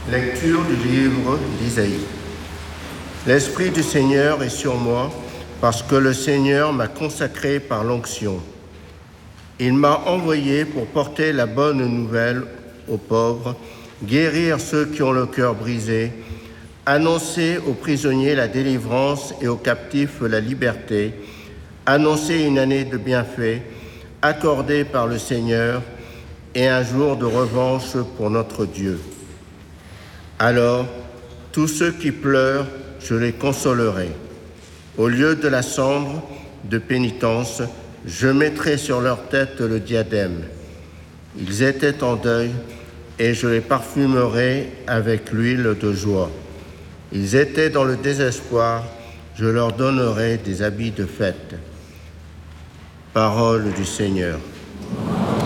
Lecture du livre d'Isaïe. L'Esprit du Seigneur est sur moi, parce que le Seigneur m'a consacré par l'onction. Il m'a envoyé pour porter la bonne nouvelle aux pauvres, guérir ceux qui ont le cœur brisé, annoncer aux prisonniers la délivrance et aux captifs la liberté, annoncer une année de bienfaits accordée par le Seigneur et un jour de revanche pour notre Dieu. Alors, tous ceux qui pleurent, je les consolerai. Au lieu de la cendre de pénitence, je mettrai sur leur tête le diadème. Ils étaient en deuil et je les parfumerai avec l'huile de joie. Ils étaient dans le désespoir, je leur donnerai des habits de fête. Parole du Seigneur.